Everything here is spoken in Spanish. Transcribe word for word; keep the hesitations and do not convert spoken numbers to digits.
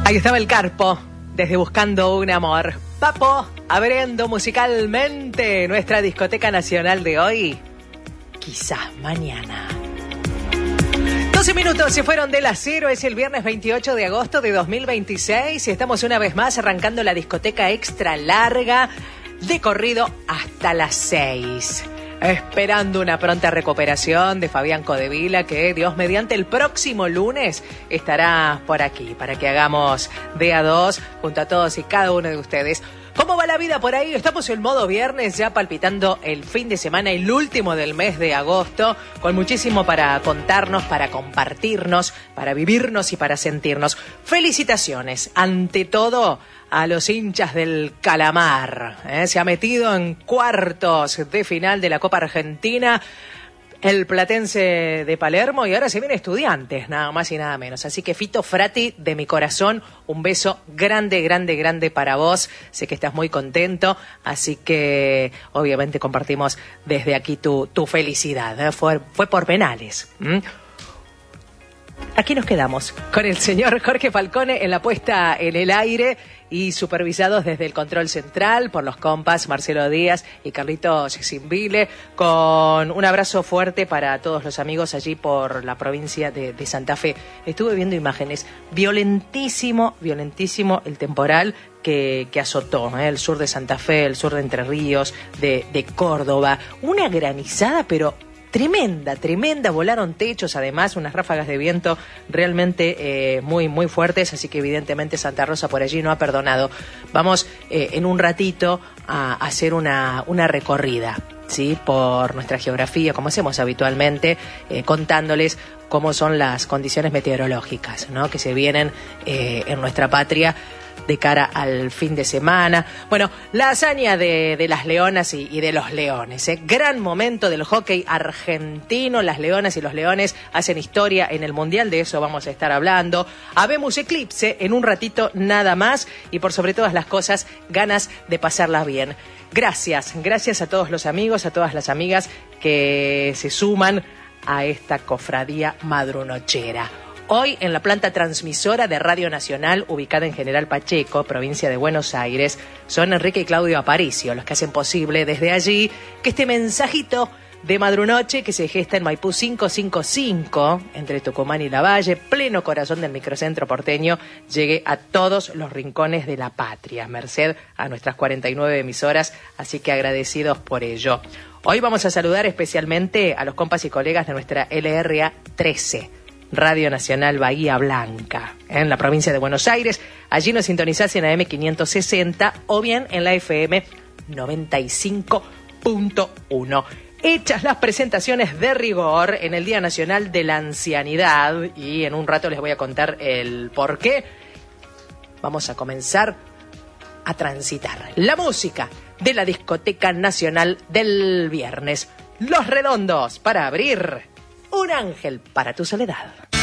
Ahí estaba el Carpo, desde Buscando un Amor. Papo, abriendo musicalmente nuestra discoteca nacional de hoy. Quizás mañana. doce minutos se fueron de las cero, es el viernes veintiocho de agosto de dos mil veintiséis y estamos una vez más arrancando la discoteca extra larga de corrido hasta las seis. Esperando una pronta recuperación de Fabián Codevila, que Dios mediante el próximo lunes estará por aquí para que hagamos de a dos junto a todos y cada uno de ustedes. ¿Cómo va la vida por ahí? Estamos en modo viernes, ya palpitando el fin de semana, el último del mes de agosto, con muchísimo para contarnos, para compartirnos, para vivirnos y para sentirnos. Felicitaciones, ante todo, a los hinchas del Calamar. ¿eh? Se ha metido en cuartos de final de la Copa Argentina el Platense de Palermo y ahora se viene Estudiantes, nada más y nada menos. Así que Fito Frati, de mi corazón, un beso grande, grande, grande para vos. Sé que estás muy contento, así que obviamente compartimos desde aquí tu, tu felicidad. ¿eh? Fue, fue por penales. ¿Mm? Aquí nos quedamos con el señor Jorge Falcone en la puesta en el aire y supervisados desde el control central por los compas Marcelo Díaz y Carlitos Simbile, con un abrazo fuerte para todos los amigos allí por la provincia de, de Santa Fe. Estuve viendo imágenes, violentísimo, violentísimo el temporal que, que azotó ¿eh? el sur de Santa Fe, el sur de Entre Ríos, de, de Córdoba. Una granizada, pero tremenda, tremenda, volaron techos, además unas ráfagas de viento realmente eh, muy, muy fuertes, así que evidentemente Santa Rosa por allí no ha perdonado. Vamos eh, en un ratito a hacer una, una recorrida, ¿sí? Por nuestra geografía, como hacemos habitualmente, eh, contándoles cómo son las condiciones meteorológicas, ¿no? que se vienen eh, en nuestra patria de cara al fin de semana. Bueno, la hazaña de, de las leonas y, y de los leones. ¿eh? Gran momento del hockey argentino. Las leonas y los leones hacen historia en el Mundial. De eso vamos a estar hablando. Habemos eclipse en un ratito nada más. Y por sobre todas las cosas, ganas de pasarla bien. Gracias. Gracias a todos los amigos, a todas las amigas que se suman a esta cofradía madrunochera. Hoy en la planta transmisora de Radio Nacional, ubicada en General Pacheco, provincia de Buenos Aires, son Enrique y Claudio Aparicio los que hacen posible desde allí que este mensajito de madrunoche que se gesta en Maipú quinientos cincuenta y cinco, entre Tucumán y Lavalle, pleno corazón del microcentro porteño, llegue a todos los rincones de la patria, merced a nuestras cuarenta y nueve emisoras, así que agradecidos por ello. Hoy vamos a saludar especialmente a los compas y colegas de nuestra L R A trece. Radio Nacional Bahía Blanca, en la provincia de Buenos Aires. Allí nos sintonizás en A M quinientos sesenta o bien en la F M noventa y cinco punto uno. Hechas las presentaciones de rigor en el Día Nacional de la Ancianidad, y en un rato les voy a contar el por qué, vamos a comenzar a transitar la música de la discoteca nacional del viernes. Los Redondos para abrir. Un ángel para tu soledad.